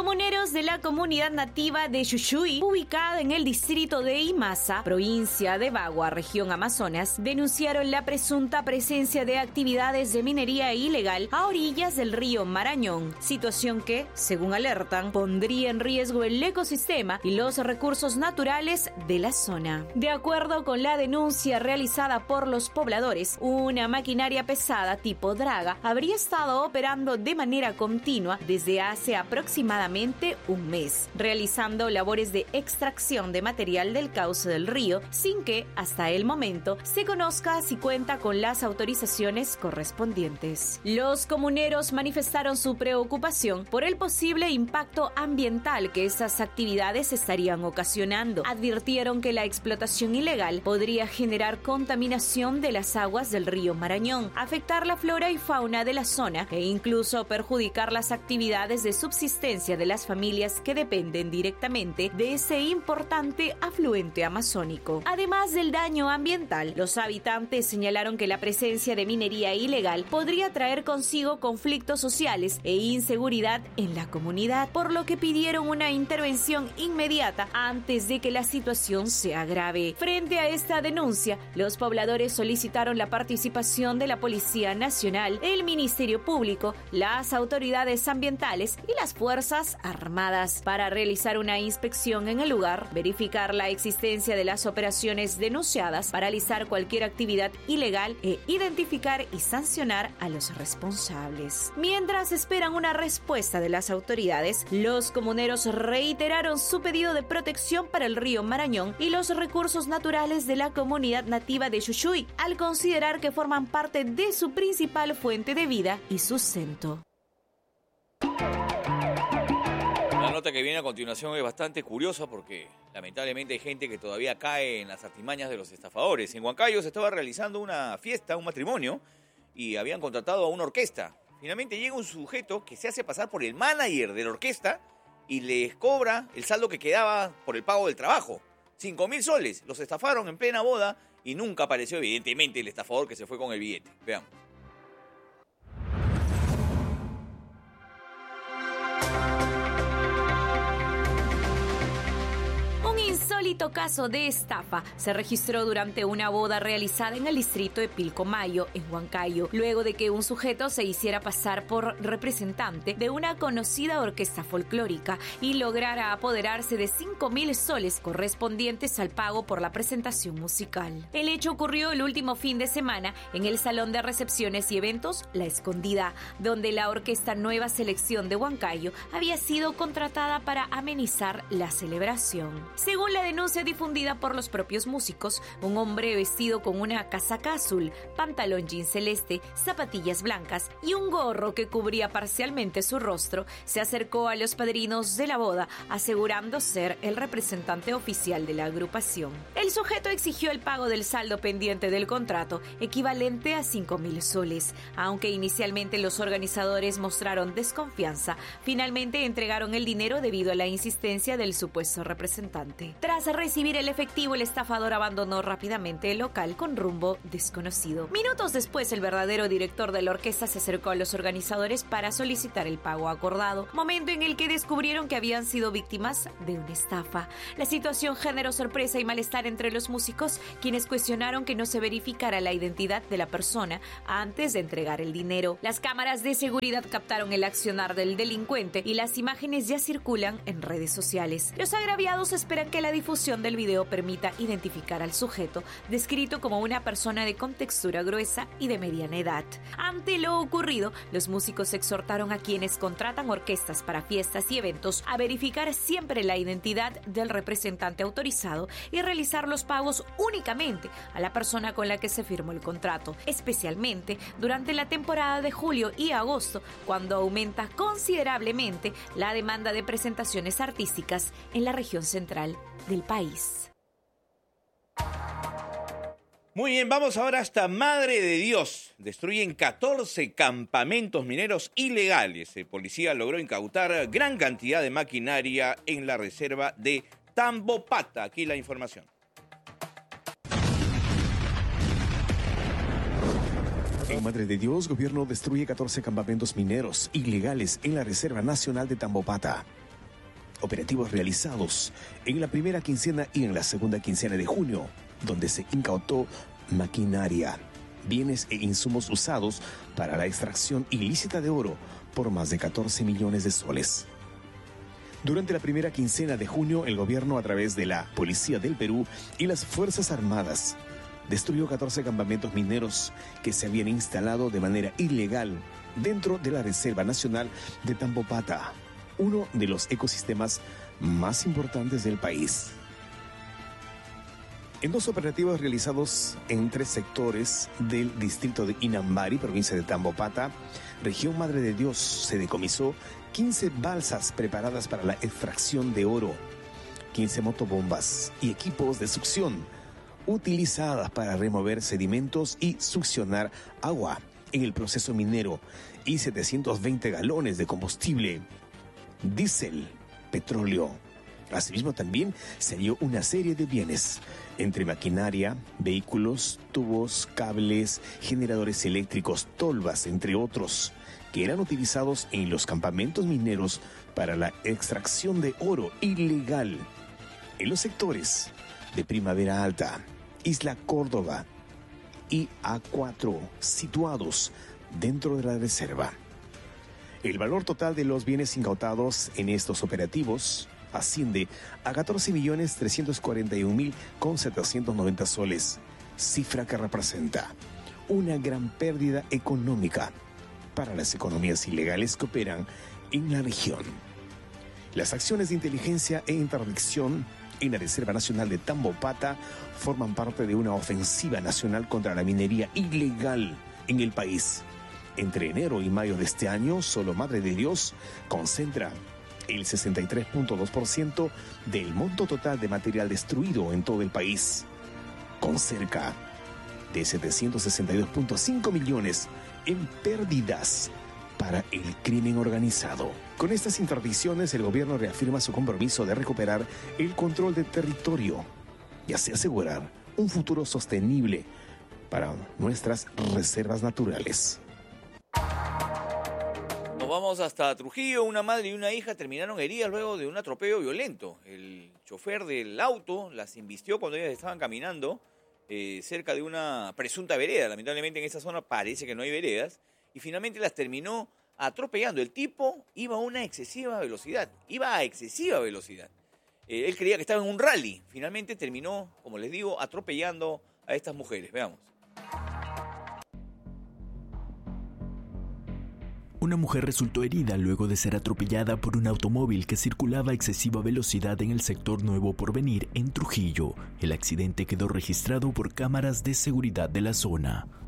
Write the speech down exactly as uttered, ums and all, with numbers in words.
Comuneros de la comunidad nativa de Xuyuy, ubicada en el distrito de Imasa, provincia de Bagua, región Amazonas, denunciaron la presunta presencia de actividades de minería ilegal a orillas del río Marañón, situación que, según alertan, pondría en riesgo el ecosistema y los recursos naturales de la zona. De acuerdo con la denuncia realizada por los pobladores, una maquinaria pesada tipo draga habría estado operando de manera continua desde hace aproximadamente un mes, realizando labores de extracción de material del cauce del río sin que, hasta el momento, se conozca si cuenta con las autorizaciones correspondientes. Los comuneros manifestaron su preocupación por el posible impacto ambiental que estas actividades estarían ocasionando. Advirtieron que la explotación ilegal podría generar contaminación de las aguas del río Marañón, afectar la flora y fauna de la zona e incluso perjudicar las actividades de subsistencia de las familias que dependen directamente de ese importante afluente amazónico. Además del daño ambiental, los habitantes señalaron que la presencia de minería ilegal podría traer consigo conflictos sociales e inseguridad en la comunidad, por lo que pidieron una intervención inmediata antes de que la situación se agrave. Frente a esta denuncia, los pobladores solicitaron la participación de la Policía Nacional, el Ministerio Público, las autoridades ambientales y las fuerzas armadas para realizar una inspección en el lugar, verificar la existencia de las operaciones denunciadas, paralizar cualquier actividad ilegal e identificar y sancionar a los responsables. Mientras esperan una respuesta de las autoridades, los comuneros reiteraron su pedido de protección para el río Marañón y los recursos naturales de la comunidad nativa de Xuyuy, al considerar que forman parte de su principal fuente de vida y sustento. La nota que viene a continuación es bastante curiosa porque lamentablemente hay gente que todavía cae en las artimañas de los estafadores. En Huancayo se estaba realizando una fiesta, un matrimonio, y habían contratado a una orquesta. Finalmente llega un sujeto que se hace pasar por el manager de la orquesta y les cobra el saldo que quedaba por el pago del trabajo. Cinco mil soles. Los estafaron en plena boda y nunca apareció evidentemente el estafador que se fue con el billete. Veamos. Insólito caso de estafa se registró durante una boda realizada en el distrito de Pilcomayo, en Huancayo, luego de que un sujeto se hiciera pasar por representante de una conocida orquesta folclórica y lograra apoderarse de cinco mil soles correspondientes al pago por la presentación musical. El hecho ocurrió el último fin de semana en el Salón de Recepciones y Eventos La Escondida, donde la orquesta Nueva Selección de Huancayo había sido contratada para amenizar la celebración. Según la denuncia difundida por los propios músicos, un hombre vestido con una casaca azul, pantalón jean celeste, zapatillas blancas y un gorro que cubría parcialmente su rostro, se acercó a los padrinos de la boda asegurando ser el representante oficial de la agrupación. El sujeto exigió el pago del saldo pendiente del contrato, equivalente a cinco mil soles. Aunque inicialmente los organizadores mostraron desconfianza, finalmente entregaron el dinero debido a la insistencia del supuesto representante. Tras recibir el efectivo, el estafador abandonó rápidamente el local con rumbo desconocido. Minutos después, el verdadero director de la orquesta se acercó a los organizadores para solicitar el pago acordado, momento en el que descubrieron que habían sido víctimas de una estafa. La situación generó sorpresa y malestar entre los músicos, quienes cuestionaron que no se verificara la identidad de la persona antes de entregar el dinero. Las cámaras de seguridad captaron el accionar del delincuente y las imágenes ya circulan en redes sociales. Los agraviados esperan que la difusión del video permita identificar al sujeto, descrito como una persona de contextura gruesa y de mediana edad. Ante lo ocurrido, los músicos exhortaron a quienes contratan orquestas para fiestas y eventos a verificar siempre la identidad del representante autorizado y realizar los pagos únicamente a la persona con la que se firmó el contrato, especialmente durante la temporada de julio y agosto, cuando aumenta considerablemente la demanda de presentaciones artísticas en la región central del país. Muy bien, vamos ahora hasta Madre de Dios. Destruyen catorce campamentos mineros ilegales. El policía logró incautar gran cantidad de maquinaria en la reserva de Tambopata. Aquí la información. En Madre de Dios, gobierno destruye catorce campamentos mineros ilegales en la Reserva Nacional de Tambopata. operativos realizados en la primera quincena y en la segunda quincena de junio, donde se incautó maquinaria, bienes e insumos usados para la extracción ilícita de oro por más de catorce millones de soles. Durante la primera quincena de junio, el gobierno, a través de la Policía del Perú y las Fuerzas Armadas, destruyó catorce campamentos mineros que se habían instalado de manera ilegal dentro de la Reserva Nacional de Tambopata, uno de los ecosistemas más importantes del país. En dos operativos realizados en tres sectores del distrito de Inambari, provincia de Tambopata, región Madre de Dios, se decomisó quince balsas preparadas para la extracción de oro, quince motobombas y equipos de succión utilizadas para remover sedimentos y succionar agua en el proceso minero, y setecientos veinte galones de combustible, diésel, petróleo. Asimismo, también se halló una serie de bienes, entre maquinaria, vehículos, tubos, cables, generadores eléctricos, tolvas, entre otros, que eran utilizados en los campamentos mineros para la extracción de oro ilegal en los sectores de Primavera Alta, Isla Córdoba y A cuatro, situados dentro de la reserva. El valor total de los bienes incautados en estos operativos asciende a catorce millones trescientos cuarenta y un mil setecientos noventa soles, cifra que representa una gran pérdida económica para las economías ilegales que operan en la región. Las acciones de inteligencia e interdicción en la Reserva Nacional de Tambopata forman parte de una ofensiva nacional contra la minería ilegal en el país. Entre enero y mayo de este año, solo Madre de Dios concentra el sesenta y tres punto dos por ciento del monto total de material destruido en todo el país, con cerca de setecientos sesenta y dos punto cinco millones en pérdidas para el crimen organizado. Con estas interdicciones, el gobierno reafirma su compromiso de recuperar el control del territorio y así asegurar un futuro sostenible para nuestras reservas naturales. Nos vamos hasta Trujillo. Una madre y una hija terminaron heridas luego de un atropello violento. El chofer del auto las embistió cuando ellas estaban caminando eh, cerca de una presunta vereda. Lamentablemente en esa zona parece que no hay veredas. Y finalmente las terminó atropellando. El tipo iba a una excesiva velocidad. Iba a excesiva velocidad. Eh, él creía que estaba en un rally. Finalmente terminó, como les digo, atropellando a estas mujeres. Veamos. Una mujer resultó herida luego de ser atropellada por un automóvil que circulaba a excesiva velocidad en el sector Nuevo Porvenir, en Trujillo. El accidente quedó registrado por cámaras de seguridad de la zona.